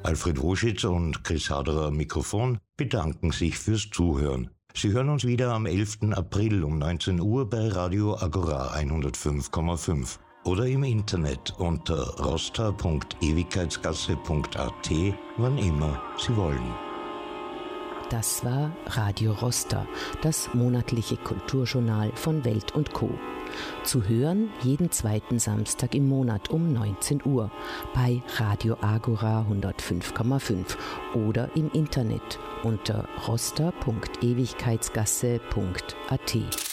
Alfred Woschitz und Chris Haderer am Mikrofon bedanken sich fürs Zuhören. Sie hören uns wieder am 11. April um 19 Uhr bei Radio Agora 105,5 oder im Internet unter rosta.ewigkeitsgasse.at, wann immer Sie wollen. Das war Radio Rosta, das monatliche Kulturjournal von Welt und Co. Zu hören jeden zweiten Samstag im Monat um 19 Uhr bei Radio Agora 105,5 oder im Internet unter rosta.ewigkeitsgasse.at.